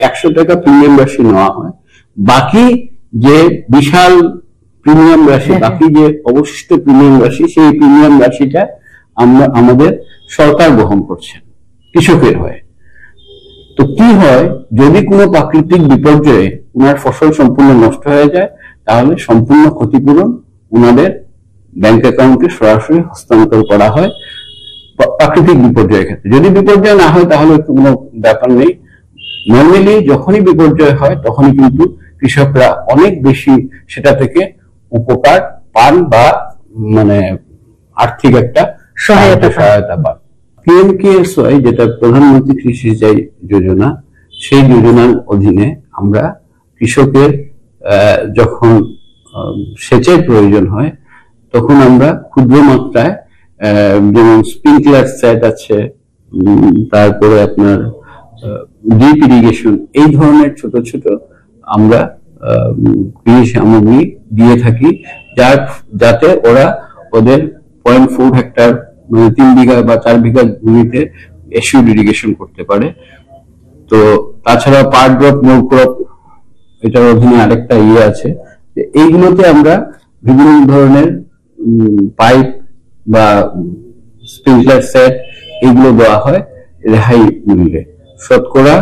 100 টাকা প্রিমিয়াম রাশি নেওয়া হয়, বাকি যে বিশাল প্রিমিয়াম রাশি, বাকি যে অবশিষ্ট প্রিমিয়াম রাশি, সেই প্রিমিয়াম রাশিটা আমাদের সরকার বহন করছে কৃষকের হয়ে। তো কি হয়, যদি কোনো প্রাকৃতিক বিপর্যয়ে উনার ফসল সম্পূর্ণ নষ্ট হয়ে যায়, তাহলে সম্পূর্ণ ক্ষতিপূরণ উনাদের ব্যাংক অ্যাকাউন্টে সরাসরি হস্তান্তর করা হয় প্রাকৃতিক বিপর্যয়ের ক্ষেত্রে। যদি বিপর্যয় না হয় তাহলে কোনো ব্যাপার নেই। নর্মালি যখনই বিপর্যয় হয় তখনই কিন্তু কৃষকরা অনেক বেশি সেটা থেকে উপকার পান বা মানে আর্থিক একটা সহায়তা পান। PMKSY যেটা প্রধানমন্ত্রী কৃষি সিঞ্চাই যোজনা, সেই যোজনার অধীনে আমরা কৃষকের যখন সেচের প্রয়োজন হয় তখন আমরা ক্ষুদ্র মাত্রায় যেমন স্প্রিংকলার সেট আছে, তারপরে আপনার ড্রিপ ইরিগেশন, এই ধরনের ছোট ছোট আমরা কৃষি সামগ্রী দিয়ে থাকি, যাতে ওরা ওদের 0.4 হেক্টর 3 বিঘা বা 4 বিঘা জমিতে এশিউড ইরিগেশন করতে পারে। তো তাছাড়া পার ড্রপ নো ক্রপ, এটার অধীনে আরেকটা আছে। এইগুলোতে আমরা বিভিন্ন ধরনের পাইপ বা স্প্রিংকলার সেট এগুলো দেওয়া হয় রেহাই মূল্যে। শতকরা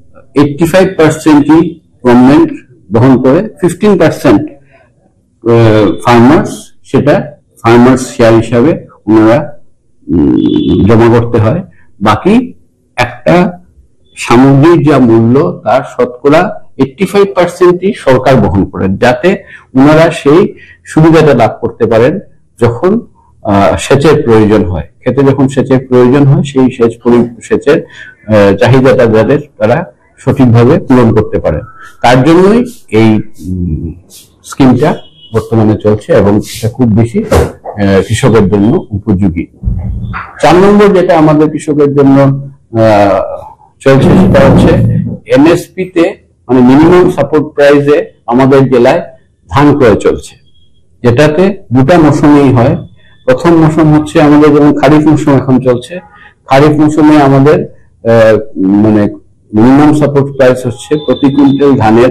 85%ই গভর্নমেন্ট বহন করে, 15% ফার্মার্স, সেটা ফার্মার্স শেয়ার হিসাবে ওনারা জমা করতে হয়। বাকি একটা সামগ্রীর যা মূল্য তার শতকরা 85%ই সরকার বহন করেন, যাতে ওনারা সেই সুবিধাটা লাভ করতে পারেন যখন সেচের প্রয়োজন হয়। ক্ষেতে যখন সেচের প্রয়োজন হয় সেই সেচের চাহিদাটা যাদের তারা সঠিকভাবে পূরণ করতে পারেন, তার জন্যই এই স্কিমটা বর্তমানে চলছে এবং এটা খুব বেশি কৃষকের জন্য উপযোগী। 4 নম্বর যেটা আমাদের কৃষকের জন্য চলছে সেটা হচ্ছে MSP তে, মানে মিনিমাম সাপোর্ট প্রাইসে আমাদের জেলায় ধান ক্রয় চলছে, যেটাতে দুটা মৌসুমেই হয়। প্রথম মৌসুম হচ্ছে আমাদের যেমন খারিফ মৌসুম এখন চলছে, খারিফ মৌসুমে আমাদের মানে মিনিমাম সাপোর্ট প্রাইস হচ্ছে প্রতি কুইন্টাল ধানের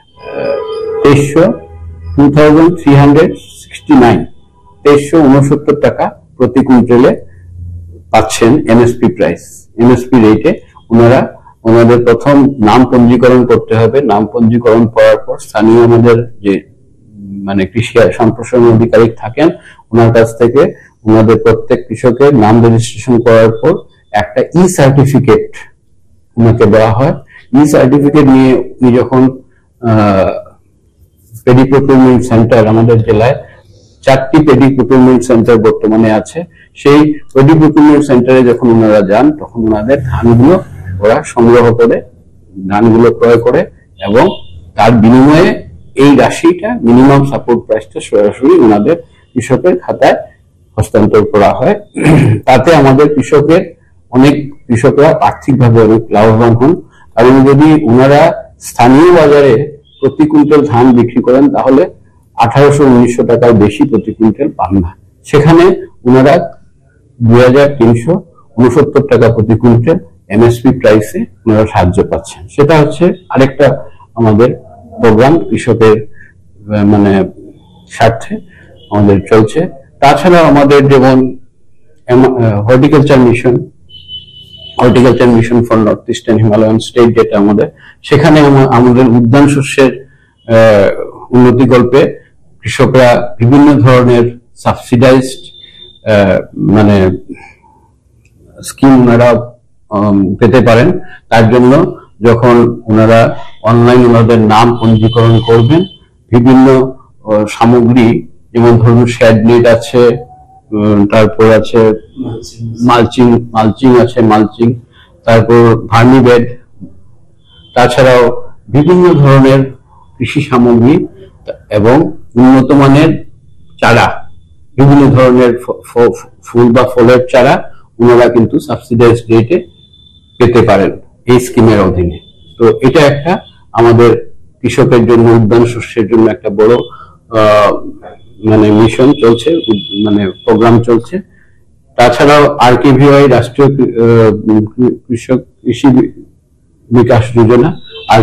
2369 টাকা প্রতি কুইন্টালে পাচ্ছেন এমএসপি প্রাইস। এমএসপি রেটে ওনারা ওনাদের প্রথম নাম পঞ্জীকরণ করতে হবে। নাম পঞ্জীকরণ করার পর স্থানীয় আমাদের যে মানে কৃষি সম্প্রসারণ আধিকারিক থাকেন, ওনার কাছ থেকে ওনাদের প্রত্যেক কৃষকের নাম রেজিস্ট্রেশন করার পর একটা সার্টিফিকেট ওনাকে দেওয়া হয়। সার্টিফিকেট নিয়ে উনি যখন পেডি প্রকিউরমেন্ট সেন্টার, আমাদের জেলায় 4টি পেডি প্রকিউরমেন্ট সেন্টার বর্তমানে আছে, সেই পেডি প্রকিউরমেন্ট সেন্টারে যখন ওনারা যান তখন ওনাদের ধানগুলো ওরা সংগ্রহ করে, ধানগুলো ক্রয় করে এবং তার বিনিময়ে এই রাশিটা মিনিমাম সাপোর্ট প্রাইসটা সরাসরি ওনাদের কৃষকের খাতায় হস্তান্তর করা হয়। তাতে আমাদের কৃষকরা আর্থিকভাবে অনেক লাভবান হন। কারণ যদি ওনারা স্থানীয় বাজারে প্রতি কুইন্টাল ধান বিক্রি করেন তাহলে 1800-1900 টাকার বেশি প্রতি কুইন্টাল পান না, সেখানে ওনারা 2369 টাকা প্রতি কুইন্টাল এমএসপি প্রাইসে ওনারা সাহায্য পাচ্ছেন। সেটা হচ্ছে আরেকটা আমাদের প্রোগ্রাম কৃষকের মানে স্বার্থে আমাদের চলছে। তাছাড়া আমাদের যেমন horticulture mission for north eastern Himalayan state, যেটা আমাদের, সেখানে আমাদের উদ্যান শস্যের উন্নতি কল্পে কৃষকরা বিভিন্ন ধরনের সাবসিডাইজড মানে স্কিম ওনারা পেতে পারেন। তার জন্য যখন ওনারা অনলাইন ওনাদের নাম পঞ্জীকরণ করবেন, বিভিন্ন সামগ্রী যেমন ধরুন শেড নেট আছে, তারপর আছে মালচিং আছে, তারপর ভার্মি বেড, তাছাড়াও বিভিন্ন ধরনের কৃষি সামগ্রী এবং উন্নত মানের চারা, বিভিন্ন ধরনের ফুল বা ফলের চারা ওনারা কিন্তু সাবসিডাইজড রেটে পেতে পারেন এই স্কিমের অধীনে। তো এটা একটা আমাদের কৃষকের জন্য, উদ্যান শস্যের জন্য একটা বড় মানে মিশন চলছে, মানে প্রোগ্রাম চলছে। তাছাড়াও RKVY রাষ্ট্রীয় কৃষি বিকাশ যোজনা,